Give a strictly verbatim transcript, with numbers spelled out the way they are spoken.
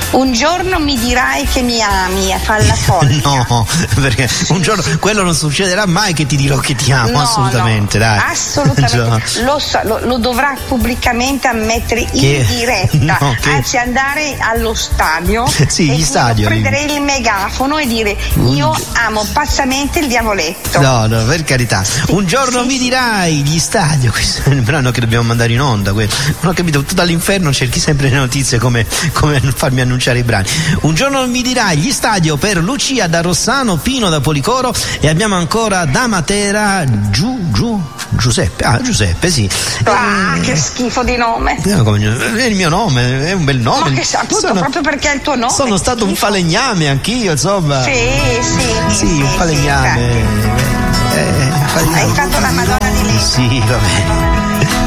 Un giorno mi dirai che mi ami, falla foglia. No, perché sì, un giorno sì. quello non succederà mai che ti dirò che ti amo, no, assolutamente, no, dai. Assolutamente. Lo, lo, lo dovrà pubblicamente ammettere in che? diretta, no, che? anzi andare allo stadio sì, e gli stadio, prendere il megafono e dire io amo pazzamente il diavoletto. No, no, per carità. Sì, un giorno sì, mi dirai gli stadio, questo è il brano che dobbiamo mandare in onda. Non ho capito, tu dall'inferno cerchi sempre le notizie come, come farmi annunciare i brani. Un giorno mi dirai gli stadio per Lucia da Rossano, Pino da Policoro e abbiamo ancora da Matera Giù, Giù, Giuseppe. Ah, Giuseppe, sì. Ah, eh, che schifo di nome. È il mio nome, è un bel nome. Ma che sa, appunto, sono, proprio perché è il tuo nome. Sono stato schifo. un falegname anch'io, insomma. Sì, sì. Sì, sì un falegname. Sì, eh, falegname. Hai fatto la Madonna di Lei. Sì, va bene.